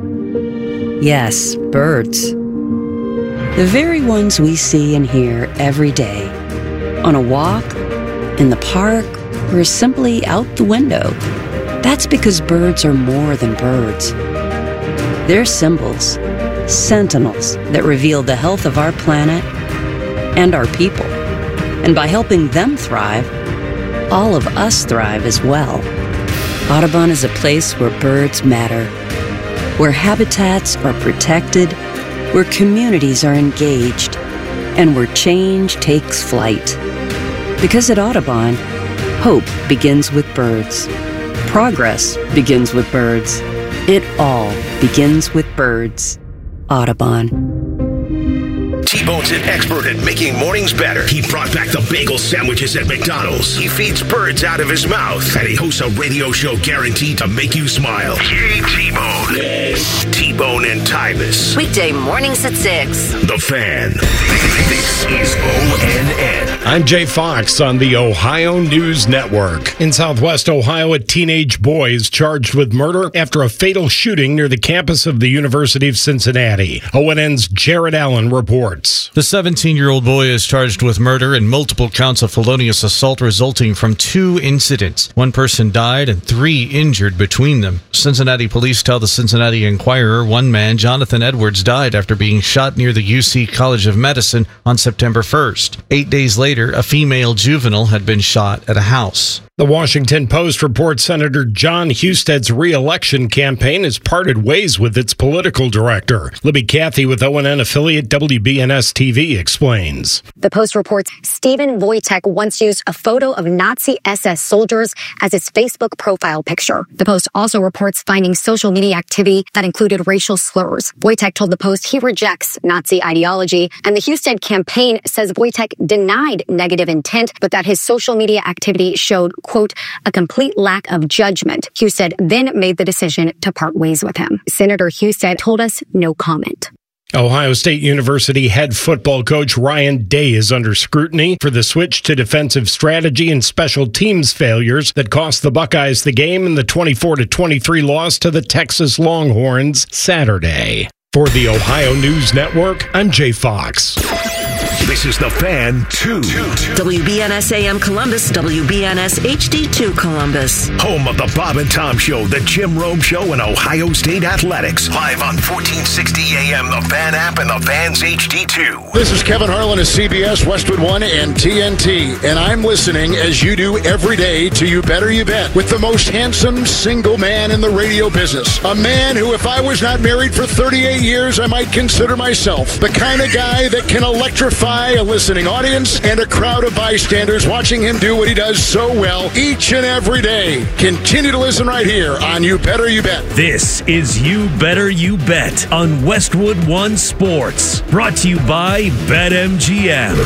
Yes, birds. The very ones we see and hear every day. On a walk, in the park, or simply out the window. That's because birds are more than birds. They're symbols, sentinels that reveal the health of our planet and our people. And by helping them thrive, all of us thrive as well. Audubon is a place where birds matter, where habitats are protected, where communities are engaged, and where change takes flight. Because at Audubon, hope begins with birds. Progress begins with birds. It all begins with birds. Audubon. T-Bone's an expert at making mornings better. He brought back the bagel sandwiches at McDonald's. He feeds birds out of his mouth. And he hosts a radio show guaranteed to make you smile. Yay, T-Bone. Yes. T-Bone and Tyvis. Weekday mornings at 6. The Fan. This is ONN. I'm Jay Fox on the Ohio News Network. In Southwest Ohio, a teenage boy is charged with murder after a fatal shooting near the campus of the University of Cincinnati. ONN's Jared Allen reports. The 17-year-old boy is charged with murder and multiple counts of felonious assault resulting from 2 incidents. 1 person died and 3 injured between them. Cincinnati police tell the Cincinnati Enquirer 1 man, Jonathan Edwards, died after being shot near the UC College of Medicine on September 1st. 8 days later, a female juvenile had been shot at a house. The Washington Post reports Senator John Husted's re-election campaign has parted ways with its political director. Libby Cathy with ONN affiliate WBNS-TV explains. The Post reports Stephen Wojtek once used a photo of Nazi SS soldiers as his Facebook profile picture. The Post also reports finding social media activity that included racial slurs. Wojtek told the Post he rejects Nazi ideology, and the Husted campaign says Wojtek denied negative intent, but that his social media activity showed, quote, a complete lack of judgment. Husted then made the decision to part ways with him. Senator Husted told us no comment. Ohio State University head football coach Ryan Day is under scrutiny for the switch to defensive strategy and special teams failures that cost the Buckeyes the game in the 24-23 loss to the Texas Longhorns Saturday. For the Ohio News Network, I'm Jay Fox. This is The Fan 2. WBNS AM Columbus, WBNS HD2 Columbus. Home of the Bob and Tom Show, the Jim Rome Show, and Ohio State Athletics. Live on 1460 AM, the Fan app, and the Fan's HD2. This is Kevin Harlan of CBS, Westwood One, and TNT. And I'm listening, as you do every day, to You Better You Bet, with the most handsome single man in the radio business. A man who, if I was not married for 38 years, I might consider myself the kind of guy that can electrify a listening audience and a crowd of bystanders watching him do what he does so well each and every day. Continue to listen right here on You Better You Bet. This is You Better You Bet on Westwood One Sports. Brought to you by BetMGM.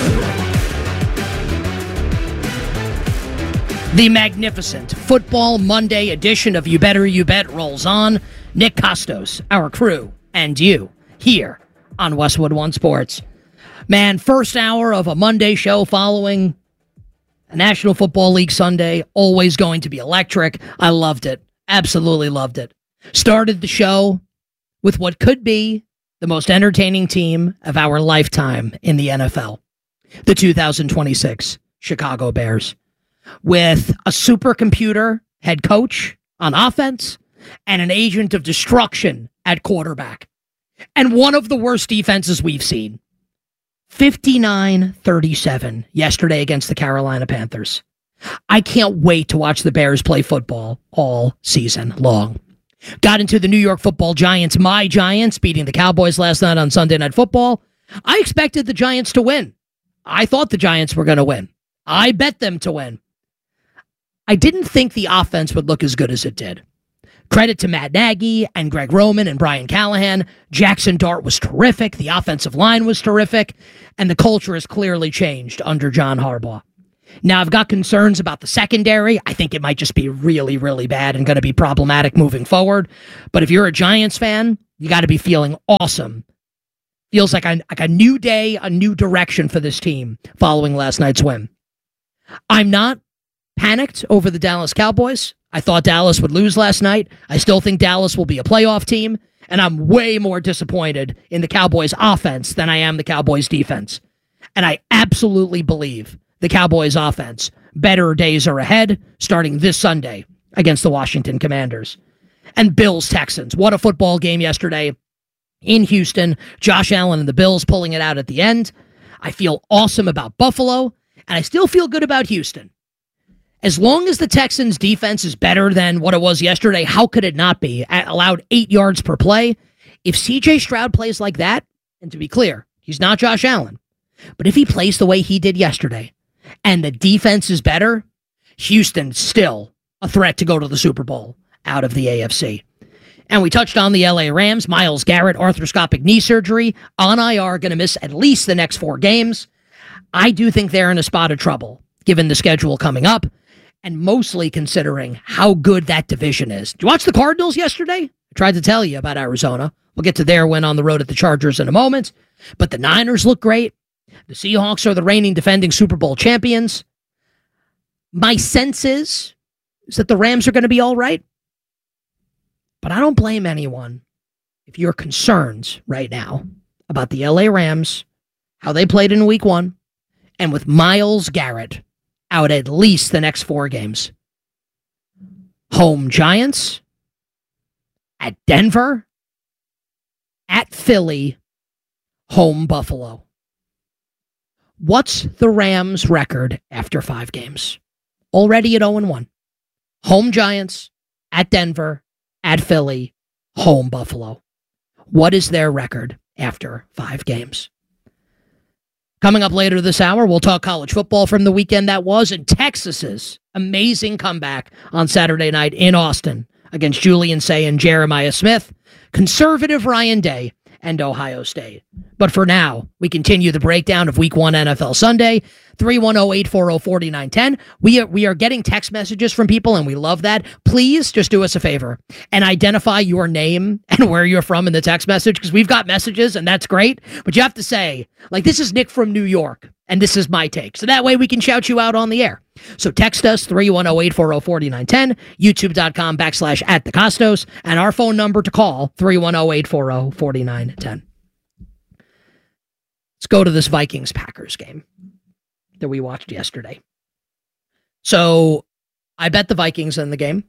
The magnificent Football Monday edition of You Better You Bet rolls on. Nick Costos, our crew, and you here on Westwood One Sports. Man, first hour of a Monday show following a National Football League Sunday, always going to be electric. I loved it. Absolutely loved it. Started the show with what could be the most entertaining team of our lifetime in the NFL, the 2026 Chicago Bears, with a supercomputer head coach on offense and an agent of destruction at quarterback, and one of the worst defenses we've seen. 59-37 yesterday against the Carolina Panthers. I can't wait to watch the Bears play football all season long. Got into the New York Football Giants, my Giants, beating the Cowboys last night on Sunday Night Football. I expected the Giants to win. I thought the Giants were going to win. I bet them to win. I didn't think the offense would look as good as it did. Credit to Matt Nagy and Greg Roman and Brian Callahan. Jackson Dart was terrific. The offensive line was terrific. And the culture has clearly changed under John Harbaugh. Now, I've got concerns about the secondary. I think it might just be really, really bad and going to be problematic moving forward. But if you're a Giants fan, you got to be feeling awesome. Feels like a new day, a new direction for this team following last night's win. I'm not panicked over the Dallas Cowboys. I thought Dallas would lose last night. I still think Dallas will be a playoff team, and I'm way more disappointed in the Cowboys offense than I am the Cowboys defense. And I absolutely believe the Cowboys offense, better days are ahead, starting this Sunday against the Washington Commanders. And Bills-Texans. What a football game yesterday in Houston. Josh Allen and the Bills pulling it out at the end. I feel awesome about Buffalo, and I still feel good about Houston. As long as the Texans' defense is better than what it was yesterday, how could it not be? Allowed 8 yards per play. If C.J. Stroud plays like that, and to be clear, he's not Josh Allen, but if he plays the way he did yesterday, and the defense is better, Houston's still a threat to go to the Super Bowl out of the AFC. And we touched on the LA Rams. Myles Garrett, arthroscopic knee surgery, on IR, going to miss at least the next 4 games. I do think they're in a spot of trouble, given the schedule coming up, and mostly considering how good that division is. Did you watch the Cardinals yesterday? I tried to tell you about Arizona. We'll get to their win on the road at the Chargers in a moment. But the Niners look great. The Seahawks are the reigning defending Super Bowl champions. My sense is that the Rams are going to be all right. But I don't blame anyone if you're concerned right now about the LA Rams, how they played in week 1, and with Myles Garrett out at least the next 4 games. Home Giants, at Denver, at Philly, home Buffalo. What's the Rams' record after 5 games? Already at 0-1. Home Giants, at Denver, at Philly, home Buffalo. What is their record after 5 games? Coming up later this hour, we'll talk college football from the weekend that was, and Texas's amazing comeback on Saturday night in Austin against Julian Say and Jeremiah Smith, conservative Ryan Day, and Ohio State. But for now, we continue the breakdown of Week 1 NFL Sunday, 310-840-4910. We are getting text messages from people, and we love that. Please just do us a favor and identify your name and where you're from in the text message, because we've got messages, and that's great. But you have to say, like, this is Nick from New York, and this is my take. So that way we can shout you out on the air. So text us, 310-840-4910, youtube.com/@thecostos, and our phone number to call, 310-840-4910. Let's go to this Vikings-Packers game that we watched yesterday. So I bet the Vikings in the game.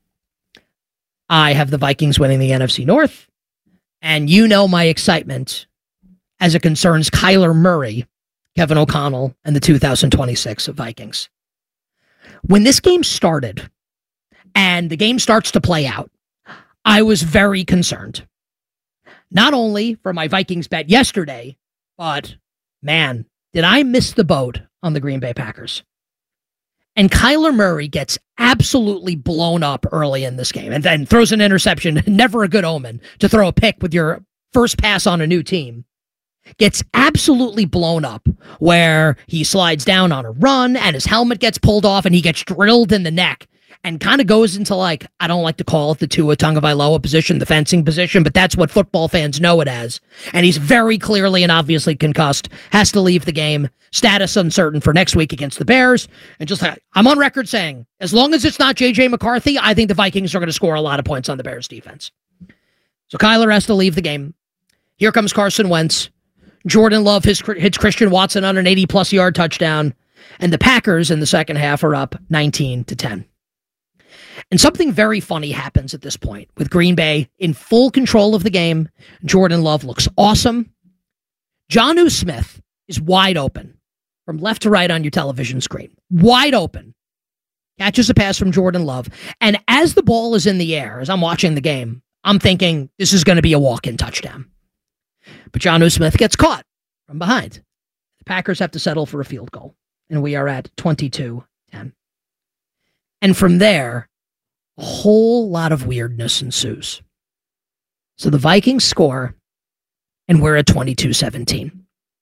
I have the Vikings winning the NFC North. And you know my excitement as it concerns Kyler Murray, Kevin O'Connell, and the 2026 Vikings. When this game started and the game starts to play out, I was very concerned. Not only for my Vikings bet yesterday, but man, did I miss the boat on the Green Bay Packers. And Kyler Murray gets absolutely blown up early in this game and then throws an interception. Never a good omen to throw a pick with your first pass on a new team. Gets absolutely blown up where he slides down on a run and his helmet gets pulled off and he gets drilled in the neck and kind of goes into, like, I don't like to call it the Tua Tagovailoa position, the fencing position, but that's what football fans know it as. And he's very clearly and obviously concussed, has to leave the game, status uncertain for next week against the Bears. And just, I'm on record saying, as long as it's not J.J. McCarthy, I think the Vikings are going to score a lot of points on the Bears defense. So Kyler has to leave the game. Here comes Carson Wentz. Jordan Love hits Christian Watson on an 80-plus yard touchdown. And the Packers in the second half are up 19-10. And something very funny happens at this point with Green Bay in full control of the game. Jordan Love looks awesome. Jonnu Smith is wide open from left to right on your television screen. Wide open. Catches a pass from Jordan Love. And as the ball is in the air, as I'm watching the game, I'm thinking this is going to be a walk-in touchdown. But Jonnu Smith gets caught from behind. The Packers have to settle for a field goal. And we are at 22-10. And from there, a whole lot of weirdness ensues. So the Vikings score, and we're at 22-17.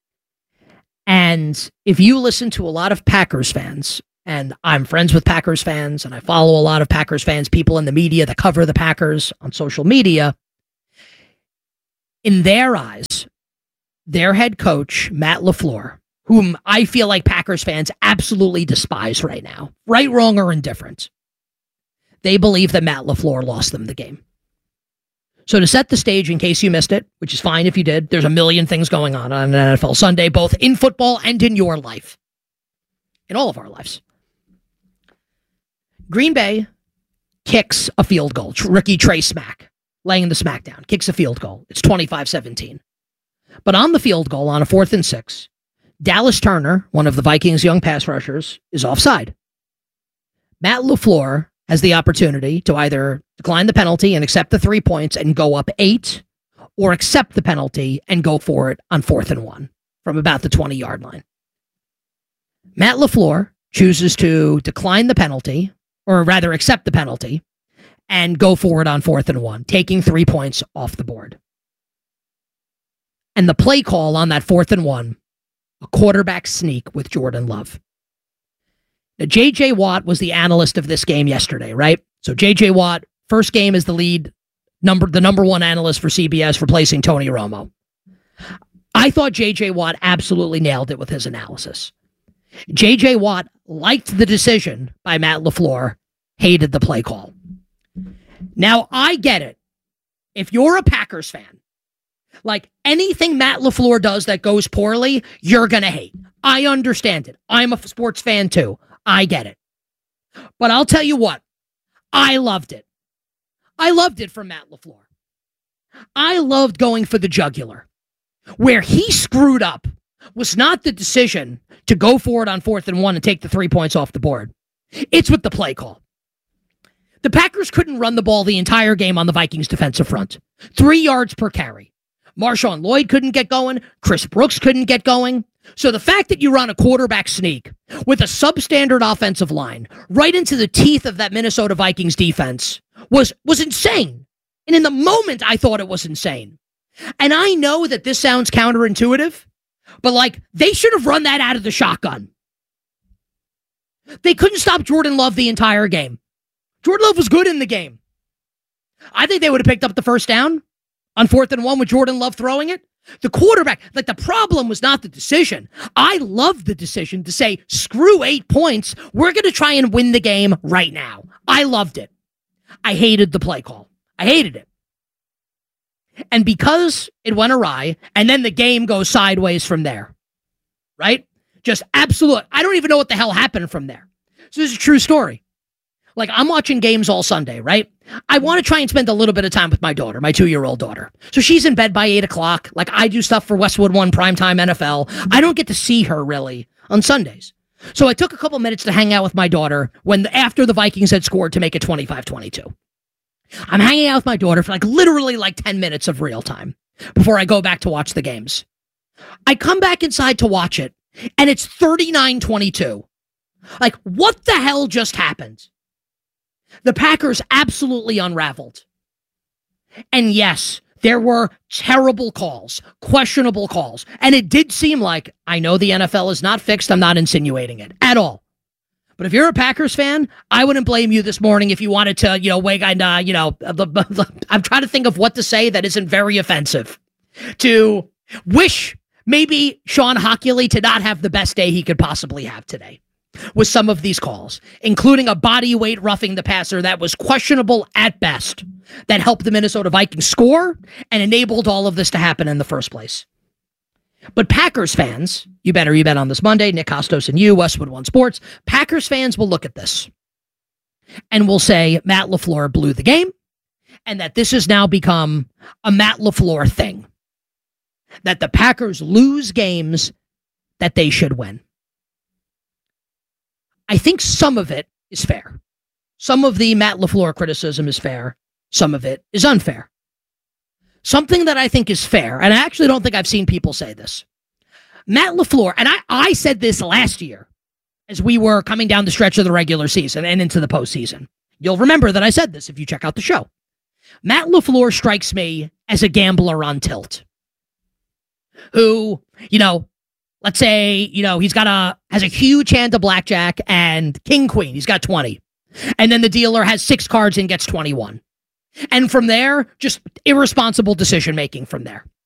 And if you listen to a lot of Packers fans, and I'm friends with Packers fans, and I follow a lot of Packers fans, people in the media that cover the Packers on social media, in their eyes, their head coach, Matt LaFleur, whom I feel like Packers fans absolutely despise right now, right, wrong, or indifferent, they believe that Matt LaFleur lost them the game. So to set the stage, in case you missed it, which is fine if you did, there's a million things going on NFL Sunday, both in football and in your life, in all of our lives. Green Bay kicks a field goal. Rookie Trey Smack, laying the smack down, kicks a field goal. It's 25-17. But on the field goal, on a 4th and 6, Dallas Turner, one of the Vikings' young pass rushers, is offside. Matt LaFleur has the opportunity to either decline the penalty and accept the 3 points and go up 8, or accept the penalty and go for it on 4th and 1 from about the 20-yard line. Matt LaFleur chooses to decline the penalty, or rather accept the penalty, and go for it on 4th and 1, taking 3 points off the board. And the play call on that 4th and 1, a quarterback sneak with Jordan Love. Now, J.J. Watt was the analyst of this game yesterday, right? So J.J. Watt, first game as the lead, the number one analyst for CBS, replacing Tony Romo. I thought J.J. Watt absolutely nailed it with his analysis. J.J. Watt liked the decision by Matt LaFleur, hated the play call. Now, I get it. If you're a Packers fan, like anything Matt LaFleur does that goes poorly, you're going to hate. I understand it. I'm a sports fan too. I get it. But I'll tell you what, I loved it. I loved it from Matt LaFleur. I loved going for the jugular. Where he screwed up was not the decision to go for it on 4th and 1 and take the 3 points off the board. It's with the play call. The Packers couldn't run the ball the entire game on the Vikings defensive front. 3 yards per carry. Marshawn Lloyd couldn't get going. Chris Brooks couldn't get going. So the fact that you run a quarterback sneak with a substandard offensive line right into the teeth of that Minnesota Vikings defense was insane. And in the moment, I thought it was insane. And I know that this sounds counterintuitive, but like they should have run that out of the shotgun. They couldn't stop Jordan Love the entire game. Jordan Love was good in the game. I think they would have picked up the first down on 4th and 1 with Jordan Love throwing it. The quarterback, like the problem was not the decision. I loved the decision to say, screw 8 points. We're going to try and win the game right now. I loved it. I hated the play call. I hated it. And because it went awry, and then the game goes sideways from there, right? Just absolute. I don't even know what the hell happened from there. So this is a true story. Like, I'm watching games all Sunday, right? I want to try and spend a little bit of time with my daughter, my 2-year-old daughter. So she's in bed by 8 o'clock. Like, I do stuff for Westwood One Primetime NFL. I don't get to see her, really, on Sundays. So I took a couple minutes to hang out with my daughter after the Vikings had scored to make it 25-22. I'm hanging out with my daughter for literally 10 minutes of real time before I go back to watch the games. I come back inside to watch it, and it's 39-22. Like, what the hell just happened? The Packers absolutely unraveled. And yes, there were terrible calls, questionable calls. And it did seem like, I know the NFL is not fixed. I'm not insinuating it at all. But if you're a Packers fan, I wouldn't blame you this morning if you wanted to, I'm trying to think of what to say that isn't very offensive. To wish maybe Sean Hockley to not have the best day he could possibly have today with some of these calls, including a body weight roughing the passer that was questionable at best, that helped the Minnesota Vikings score and enabled all of this to happen in the first place. But Packers fans, you bet on this Monday, Nick Kostos and you, Westwood One Sports, Packers fans will look at this and will say Matt LaFleur blew the game and that this has now become a Matt LaFleur thing. That the Packers lose games that they should win. I think some of it is fair. Some of the Matt LaFleur criticism is fair. Some of it is unfair. Something that I think is fair, and I actually don't think I've seen people say this. Matt LaFleur, and I said this last year as we were coming down the stretch of the regular season and into the postseason. You'll remember that I said this if you check out the show. Matt LaFleur strikes me as a gambler on tilt. Who, let's say, he's has a huge hand of blackjack and king queen. He's got 20. And then the dealer has 6 cards and gets 21. And from there, just irresponsible decision making from there.